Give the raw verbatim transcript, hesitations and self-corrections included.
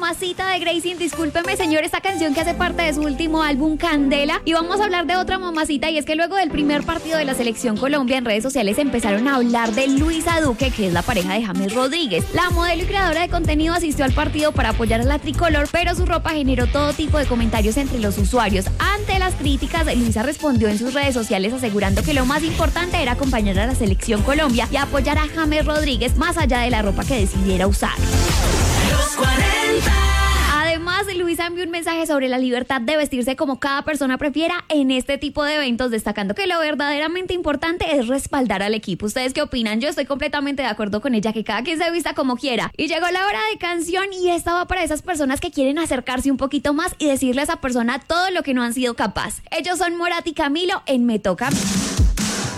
Mamacita de Gracie, discúlpeme señor, esta canción que hace parte de su último álbum Candela. Y vamos a hablar de otra mamacita, y es que luego del primer partido de la Selección Colombia en redes sociales empezaron a hablar de Luisa Duque, que es la pareja de James Rodríguez. La modelo y creadora de contenido asistió al partido para apoyar a la tricolor, pero su ropa generó todo tipo de comentarios entre los usuarios. Ante las críticas, Luisa respondió en sus redes sociales asegurando que lo más importante era acompañar a la Selección Colombia y apoyar a James Rodríguez más allá de la ropa que decidiera usar. Los cuarenta. Además, Luisa envió un mensaje sobre la libertad de vestirse como cada persona prefiera en este tipo de eventos, destacando que lo verdaderamente importante es respaldar al equipo. ¿Ustedes qué opinan? Yo estoy completamente de acuerdo con ella, que cada quien se vista como quiera. Y llegó la hora de canción, y esta va para esas personas que quieren acercarse un poquito más y decirle a esa persona todo lo que no han sido capaz. Ellos son Morat y Camilo en Me Toca A Mí.